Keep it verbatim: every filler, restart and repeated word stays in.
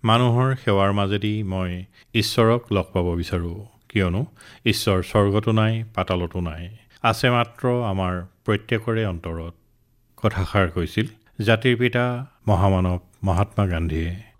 মানুহৰ সেৱাৰ মাজেদি মই ঈশ্বৰক লগ পাব বিচাৰোঁ, কিয়নো ঈশ্বৰ স্বৰ্গতো নাই, পাতালতো নাই, আছে মাত্ৰ আমাৰ প্ৰত্যেকৰে অন্তৰত। কথাষাৰ কৈছিল জাতিৰ পিতা মহামানৱ মহাত্মা গান্ধীয়ে।